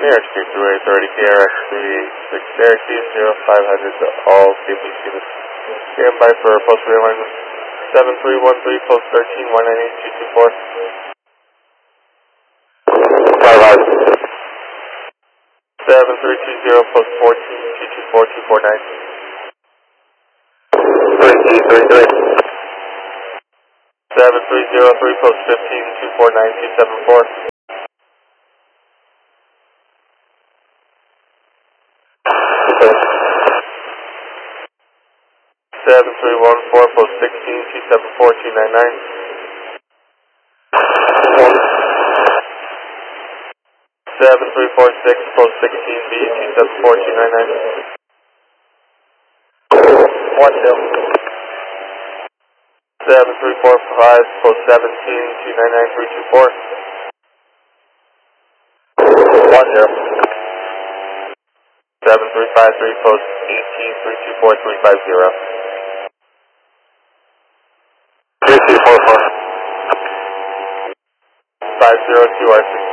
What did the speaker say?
New York Street Thruway Authority, KRX 386 Syracuse, 0500 to all safety students. Stand by for post realignment 7313, post 13, 198, 224. 7320, post 14, 224, 249. 7303, post 15, 249, 274. 7314, post 16, 274, 299. 7346, post 16B, 274, 299. 7345, post 17, 299, 324. 7353, post 18, 324, 350. 3244. 502 R6.